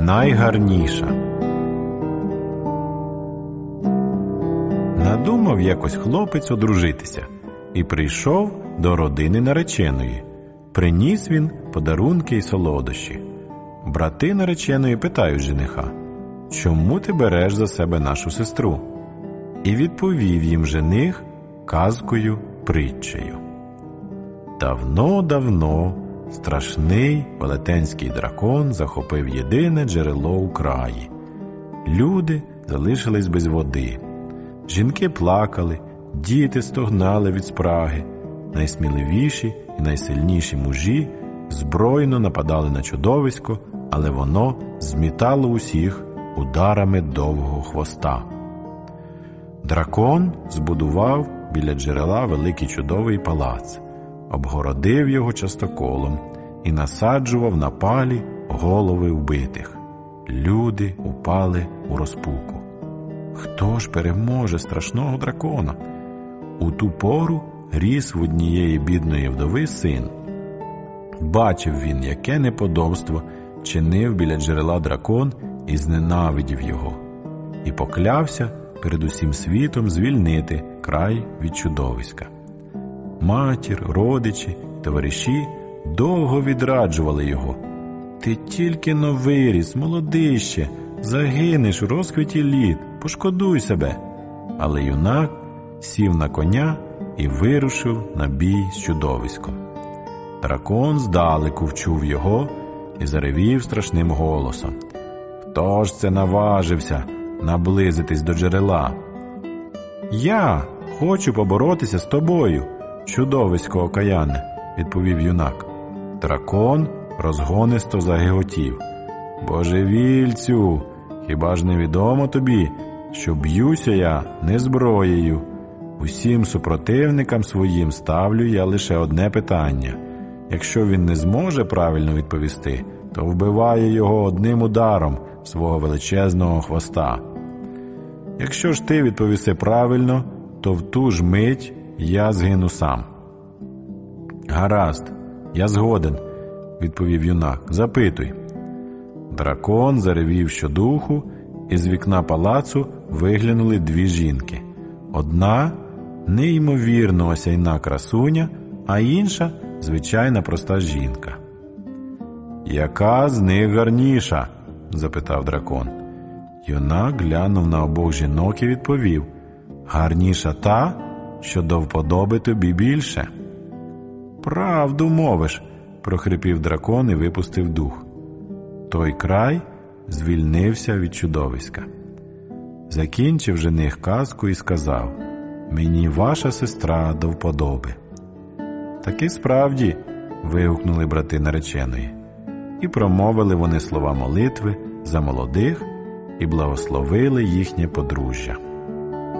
найгарніша. Надумав якось хлопець одружитися і прийшов до родини нареченої. Приніс він подарунки й солодощі. Брати нареченої питають жениха: «Чому ти береш за себе нашу сестру?» І відповів їм жених казкою-притчею. Давно-давно страшний велетенський дракон захопив єдине джерело у краї. Люди залишились без води. Жінки плакали, діти стогнали від спраги. Найсміливіші і найсильніші мужі збройно нападали на чудовисько, але воно змітало усіх ударами довгого хвоста. Дракон збудував біля джерела великий чудовий палац, обгородив його частоколом і насаджував на палі голови вбитих. Люди упали у розпуку. Хто ж переможе страшного дракона? У ту пору ріс в однієї бідної вдови син. Бачив він, яке неподобство чинив біля джерела дракон, і зненавидів його. І поклявся перед усім світом звільнити край від чудовиська. Матір, родичі, товариші довго відраджували його. «Ти тільки-но виріс, молодий ще, загинеш у розквіті літ, пошкодуй себе». Але юнак сів на коня і вирушив на бій з чудовиськом. Дракон здалеку вчув його і заревів страшним голосом: «Хто ж це наважився наблизитись до джерела?» «Я хочу поборотися з тобою, чудовисько окаяне», – відповів юнак. Дракон розгонисто загиготів: «Божевільцю, хіба ж не відомо тобі, що б'юся я не зброєю? Усім супротивникам своїм ставлю я лише одне питання. Якщо він не зможе правильно відповісти, то вбиваю його одним ударом свого величезного хвоста. Якщо ж ти відповіси правильно, то в ту ж мить я згину сам». «Гаразд, я згоден», – відповів юнак. «Запитуй». Дракон заревів щодуху, і з вікна палацу виглянули дві жінки. Одна – неймовірно осяйна красуня, а інша – звичайна проста жінка. «Яка з них гарніша?» – запитав дракон. Юнак глянув на обох жінок і відповів: «Гарніша та, що до вподоби тобі більше». «Правду мовиш», – прохрипів дракон і випустив дух. Той край звільнився від чудовиська. Закінчив жених казку і сказав: «Мені ваша сестра до вподоби». «Таки справді», – вигукнули брати нареченої. І промовили вони слова молитви за молодих і благословили їхнє подружжя.